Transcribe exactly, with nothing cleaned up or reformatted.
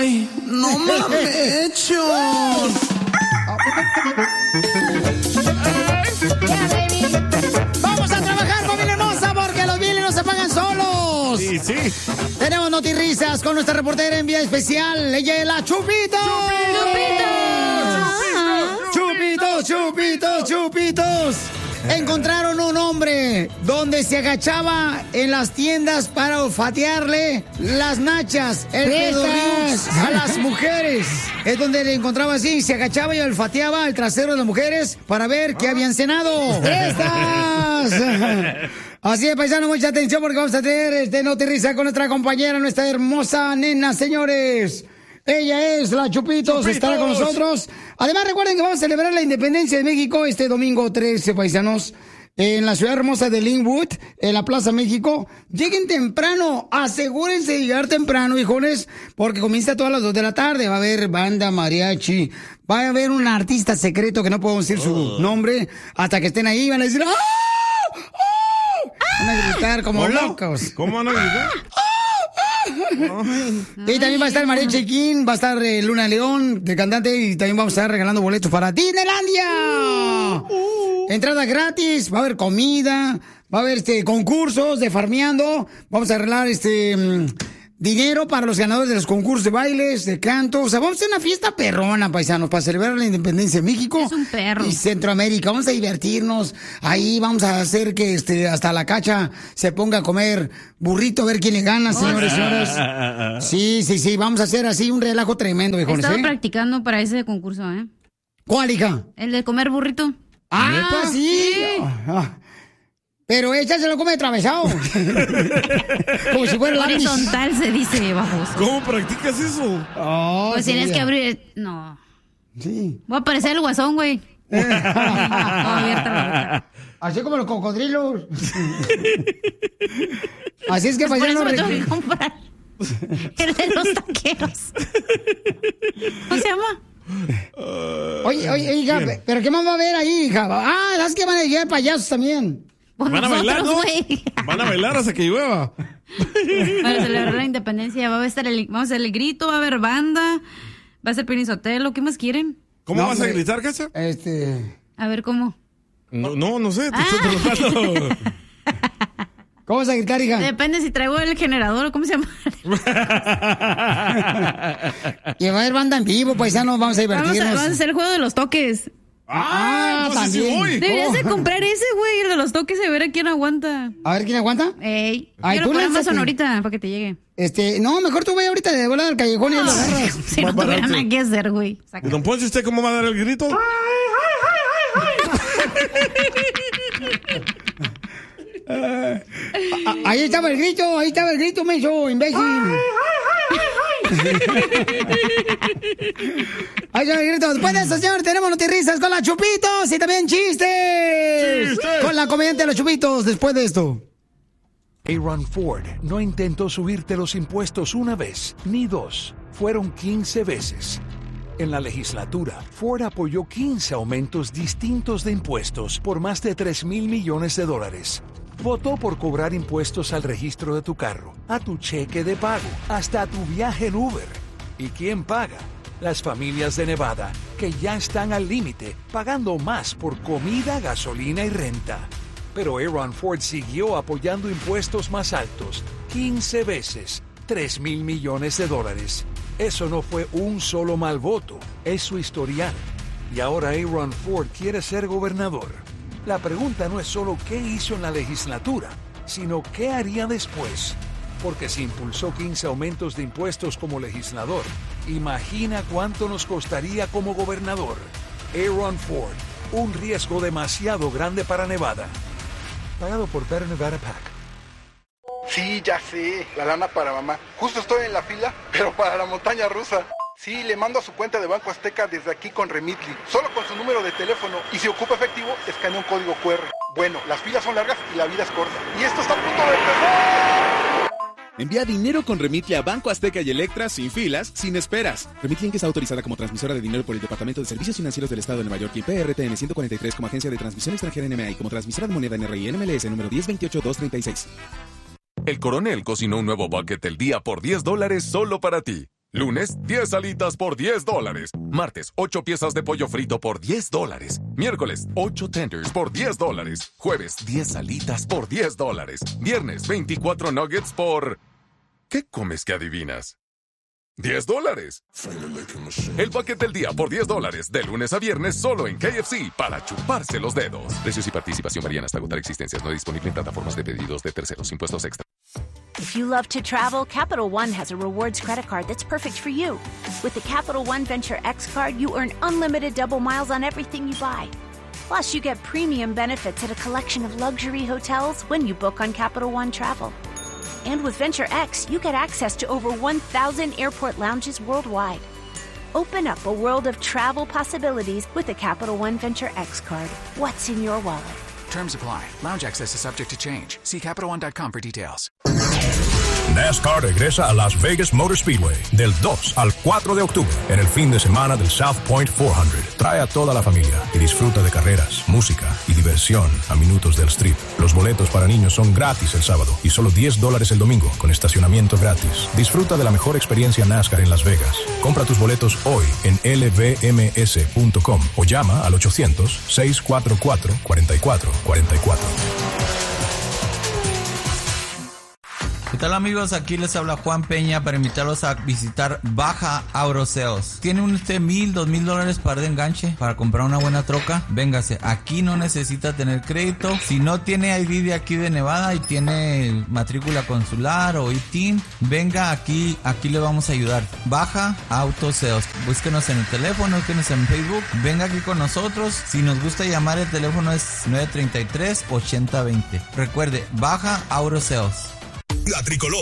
Ay, no me echo. Vamos a trabajar, familia hermosa, porque los biles no se pagan solos. Sí, sí. Tenemos notirrisas con nuestra reportera en vía especial. Ella es la Chupito. Chupitos, chupitos, chupitos. Encontraron un hombre donde se agachaba en las tiendas para olfatearle las nachas, el pedorriux a las mujeres. Es donde le encontraba así, se agachaba y olfateaba el trasero de las mujeres para ver qué habían cenado. ¡Estas! Así de, paisano, mucha atención porque vamos a tener este notirrisa con nuestra compañera, nuestra hermosa nena, señores. Ella es la Chupitos, Chupitos, estará con nosotros. Además, recuerden que vamos a celebrar la independencia de México este domingo trece, paisanos, en la ciudad hermosa de Linwood, en la Plaza México. Lleguen temprano, asegúrense de llegar temprano, hijones, porque comienza a todas las dos de la tarde. Va a haber banda, mariachi, va a haber un artista secreto que no podemos decir su oh. nombre, hasta que estén ahí van a decir ¡ah! ¡Ah! Van a gritar como ¿Cómo? locos. ¿Cómo van a gritar? Y también va a estar María Chequín, va a estar eh, Luna León de cantante y también vamos a estar regalando boletos para Disneylandia. Uh. Entrada gratis, va a haber comida, va a haber este concursos de farmeando, vamos a arreglar este um, dinero para los ganadores de los concursos de bailes, de canto. O sea, vamos a hacer una fiesta perrona, paisanos, para celebrar la independencia de México. Es un perro. Y Centroamérica. Vamos a divertirnos. Ahí vamos a hacer que este hasta la Cacha se ponga a comer burrito, a ver quién le gana, señores y señoras. Sí, sí, sí. Vamos a hacer así un relajo tremendo, He viejones. estado ¿eh? practicando para ese concurso, ¿eh? ¿Cuál, hija? El de comer burrito. Ah, pues sí. sí. Ah. Pero ella se lo come atravesado. Como si fuera lápiz. Horizontal se dice, bajos. ¿Cómo practicas eso? Oh, pues sí, tienes ya. que abrir... No. Sí. Voy a parecer el guasón, güey. No, abierta la boca. Así como los cocodrilos. Así es que pues para por allá eso no... me tengo que comprar el de los taqueros. ¿Cómo se llama? Uh, oye, oye, hija, ¿quién? ¿Pero qué más va a haber ahí, hija? Ah, las que van a llegar payasos también. Pues van nosotros, a bailar, ¿no? Wey. Van a bailar hasta que llueva. Para celebrar la independencia va a estar el, vamos a hacer el grito, va a haber banda, va a ser Piolín Sotelo, ¿qué más quieren? ¿Cómo no, vas me, a gritar, Cacha? Este... A ver, ¿cómo? No, no, no sé, te ah. estoy preguntando. ¿Cómo vas a gritar, hija? Depende si traigo el generador o cómo se llama. Y va a haber banda en vivo, paisanos, vamos a divertirnos. Vamos a, vamos a hacer el juego de los toques. Ah, entonces también. sí voy. Deberías Oh. de comprar ese, güey, el de los toques y ver a quién aguanta. A ver, ¿quién aguanta? Ey, Ay, quiero tú poner lánzate. Amazon ahorita para que te llegue. Este, no, mejor tú ve ahorita de volada al callejón y lo agarras. Si no tuviera nada que hacer, güey. ¿Y don Poncho, usted cómo va a dar el grito? Uh, ahí estaba el grito, ahí estaba el grito, menso, imbécil. Ahí estaba el grito. Después de eso, señor, tenemos notirrisas con la Chupitos y también chistes. ¡Chistes! Con la comediante de los Chupitos, después de esto. Aaron Ford no intentó subirte los impuestos una vez, ni dos. Fueron quince veces. En la legislatura, Ford apoyó quince aumentos distintos de impuestos por más de tres mil millones de dólares. Votó por cobrar impuestos al registro de tu carro, a tu cheque de pago, hasta a tu viaje en Uber. ¿Y quién paga? Las familias de Nevada, que ya están al límite, pagando más por comida, gasolina y renta. Pero Aaron Ford siguió apoyando impuestos más altos, quince veces, tres mil millones de dólares. Eso no fue un solo mal voto, es su historial. Y ahora Aaron Ford quiere ser gobernador. La pregunta no es solo qué hizo en la legislatura, sino qué haría después. Porque si impulsó quince aumentos de impuestos como legislador, imagina cuánto nos costaría como gobernador. Aaron Ford, un riesgo demasiado grande para Nevada. Pagado por Better Nevada Pac. Sí, ya sé, la lana para mamá. Justo estoy en la fila, pero para la montaña rusa. Sí, le mando a su cuenta de Banco Azteca desde aquí con Remitly, solo con su número de teléfono. Y si ocupa efectivo, escanea un código cu erre. Bueno, las filas son largas y la vida es corta. Y esto está a punto de empezar. Envía dinero con Remitly a Banco Azteca y Electra sin filas, sin esperas. Remitly está autorizada como transmisora de dinero por el Departamento de Servicios Financieros del Estado de Nueva York y P R T N ciento cuarenta y tres como agencia de transmisión extranjera N M A y como transmisora de moneda N R I N M L S número diez veintiocho dos treinta y seis. El Coronel cocinó un nuevo bucket del día por diez dólares solo para ti. Lunes, diez alitas por diez dólares. Martes, ocho piezas de pollo frito por diez dólares. Miércoles, ocho tenders por diez dólares. Jueves, diez alitas por diez dólares. Viernes, veinticuatro nuggets por... ¿Qué comes que adivinas? diez dólares. El paquete del día por diez dólares. De lunes a viernes solo en K F C para chuparse los dedos. Precios y participación varían hasta agotar existencias. No disponible en plataformas de pedidos de terceros. Impuestos extra. If you love to travel, Capital One has a rewards credit card that's perfect for you. With the Capital One Venture X card, you earn unlimited double miles on everything you buy. Plus, you get premium benefits at a collection of luxury hotels when you book on Capital One Travel. And with Venture X, you get access to over one thousand airport lounges worldwide. Open up a world of travel possibilities with the Capital One Venture X card. What's in your wallet? Terms apply. Lounge access is subject to change. See Capital One dot com for details. NASCAR regresa a Las Vegas Motor Speedway del dos al cuatro de octubre en el fin de semana del South Point cuatrocientos. Trae a toda la familia y disfruta de carreras, música y diversión a minutos del strip. Los boletos para niños son gratis el sábado y solo diez dólares el domingo con estacionamiento gratis. Disfruta de la mejor experiencia NASCAR en Las Vegas. Compra tus boletos hoy en L V M S punto com o llama al ochocientos, seiscientos cuarenta y cuatro, cuarenta y cuatro cuarenta y cuatro. ¿Qué tal, amigos? Aquí les habla Juan Peña para invitarlos a visitar Baja Auto Sales. ¿Tiene usted mil, dos mil dólares para de enganche para comprar una buena troca? Véngase, aquí no necesita tener crédito. Si no tiene I D de aquí de Nevada y tiene matrícula consular o I T I N, venga aquí, aquí le vamos a ayudar. Baja Auto Sales. Búsquenos en el teléfono, búsquenos en Facebook. Venga aquí con nosotros. Si nos gusta llamar, el teléfono es nueve tres tres, ocho cero dos cero. Recuerde, Baja Auto Sales. La tricolor